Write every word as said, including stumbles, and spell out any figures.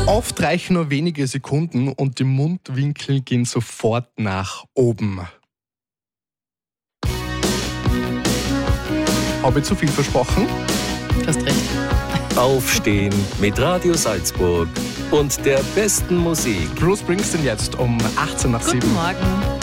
Oft reichen nur wenige Sekunden und die Mundwinkel gehen sofort nach oben. Habe ich zu viel versprochen? Du hast recht. Aufstehen mit Radio Salzburg und der besten Musik. Bruce Springsteen jetzt um achtzehn nach sieben. Guten Morgen.